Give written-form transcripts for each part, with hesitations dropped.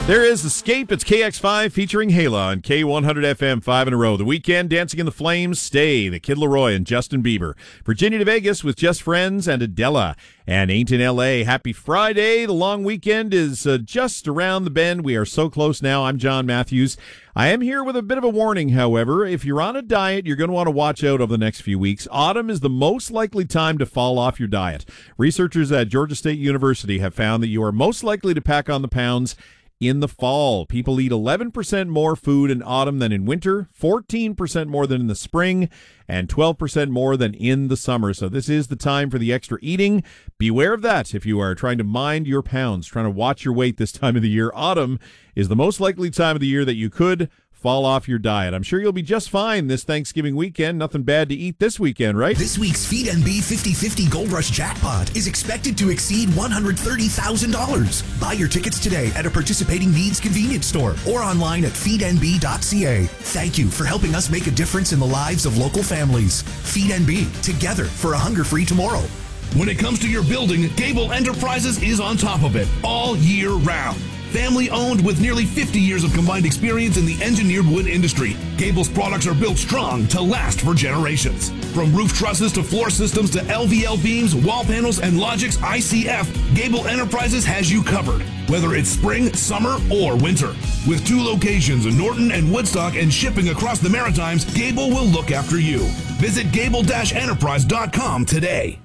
There is Escape. It's KX5 featuring Hayla on K100 FM 5 in a row. The Weekend, Dancing in the Flames, Stay, the Kid Laroi and Justin Bieber. Virginia to Vegas with Just Friends and Adela. And Ain't in L.A. Happy Friday. The long weekend is just around the bend. We are so close now. I'm John Matthews. I am here with a bit of a warning, however. If you're on a diet, you're going to want to watch out over the next few weeks. Autumn is the most likely time to fall off your diet. Researchers at Georgia State University have found that you are most likely to pack on the pounds in the fall. People eat 11% more food in autumn than in winter, 14% more than in the spring, and 12% more than in the summer. So this is the time for the extra eating. Beware of that if you are trying to mind your pounds, trying to watch your weight this time of the year. Autumn is the most likely time of the year that you could fall off your diet. I'm sure you'll be just fine this Thanksgiving weekend. Nothing bad to eat this weekend, right? This week's Feed NB 50/50 Gold Rush jackpot is expected to exceed $130,000. Buy your tickets today at a participating Needs convenience store or online at feednb.ca. Thank you for helping us make a difference in the lives of local families. Feed NB, together for a hunger-free tomorrow. When it comes to your building, Gable Enterprises is on top of it all year round. Family owned with nearly 50 years of combined experience in the engineered wood industry, Gable's products are built strong to last for generations. From roof trusses to floor systems to LVL beams, wall panels, and Logix ICF, Gable Enterprises has you covered, whether it's spring, summer, or winter. With 2 locations in Norton and Woodstock and shipping across the Maritimes, Gable will look after you. Visit gable-enterprise.com today.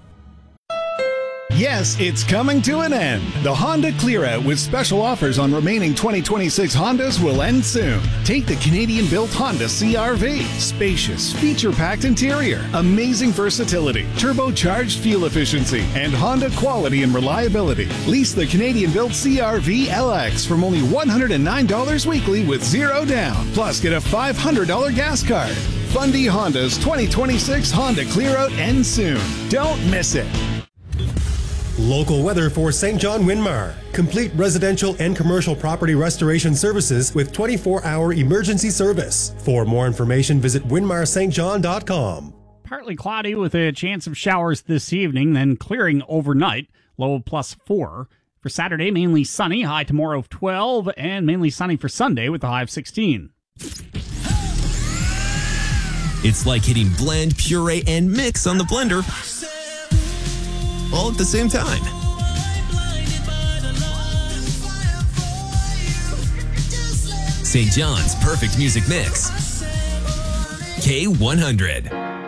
Yes, it's coming to an end. The Honda Clear Out with special offers on remaining 2026 Hondas will end soon. Take the Canadian-built Honda CR-V. Spacious, feature-packed interior, amazing versatility, turbocharged fuel efficiency, and Honda quality and reliability. Lease the Canadian-built CR-V LX from only $109 weekly with 0 down. Plus, get a $500 gas card. Fundy Honda's 2026 Honda Clear Out ends soon. Don't miss it. Local weather for St. John Winmar. Complete residential and commercial property restoration services with 24-hour emergency service. For more information, visit winmarstjohn.com. Partly cloudy with a chance of showers this evening, then clearing overnight, low of +4. For Saturday, mainly sunny, high tomorrow of 12, and mainly sunny for Sunday with a high of 16. It's like hitting blend, puree, and mix on the blender all at the same time. St. John's Perfect Music Mix. K100.